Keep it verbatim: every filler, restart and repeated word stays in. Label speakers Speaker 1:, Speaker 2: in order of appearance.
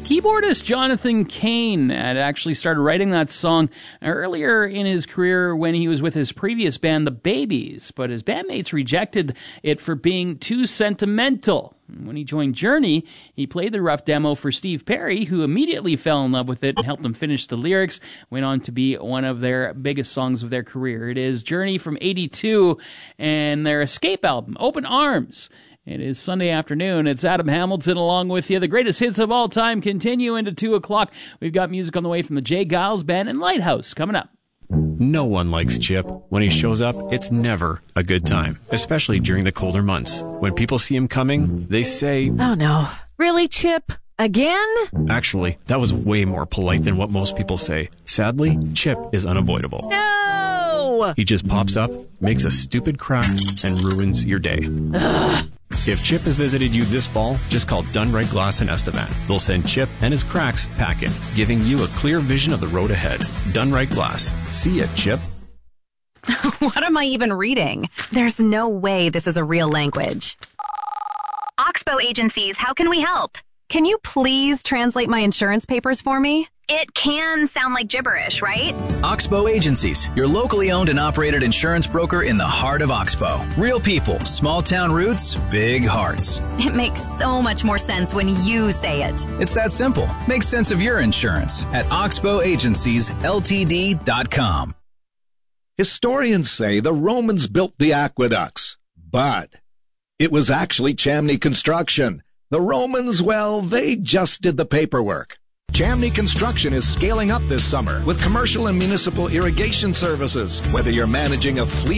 Speaker 1: Keyboardist Jonathan Cain had actually started writing that song earlier in his career when he was with his previous band, The Babies, but his bandmates rejected it for being too sentimental. When he joined Journey, he played the rough demo for Steve Perry, who immediately fell in love with it and helped him finish the lyrics. Went on to be one of their biggest songs of their career. It is Journey from eighty-two and their Escape album, Open Arms. It is Sunday afternoon. It's Adam Hamilton along with you. The greatest hits of all time continue into two o'clock. We've got music on the way from the Jay Giles Band and Lighthouse coming up.
Speaker 2: No one likes Chip. When he shows up, it's never a good time, especially during the colder months. When people see him coming, they say,
Speaker 3: "Oh no, really, Chip? Again?"
Speaker 2: Actually, that was way more polite than what most people say. Sadly, Chip is unavoidable.
Speaker 3: No!
Speaker 2: He just pops up, makes a stupid crack, and ruins your day.
Speaker 3: Ugh.
Speaker 2: If Chip has visited you this fall, just call Dunright Glass in Estevan. They'll send Chip and his cracks packing, giving you a clear vision of the road ahead. Dunright Glass. See ya, Chip.
Speaker 4: What am I even reading? There's no way this is a real language.
Speaker 5: Oxbow Agencies, how can we help?
Speaker 4: Can you please translate my insurance papers for me?
Speaker 5: It can sound like gibberish, right?
Speaker 6: Oxbow Agencies, your locally owned and operated insurance broker in the heart of Oxbow. Real people, small town roots, big hearts.
Speaker 4: It makes so much more sense when you say it.
Speaker 6: It's that simple. Make sense of your insurance at oxbow agencies l t d dot com.
Speaker 7: Historians say the Romans built the aqueducts, but it was actually Chamney Construction. The Romans, well, they just did the paperwork. Chamney Construction is scaling up this summer with commercial and municipal irrigation services. Whether you're managing a fleet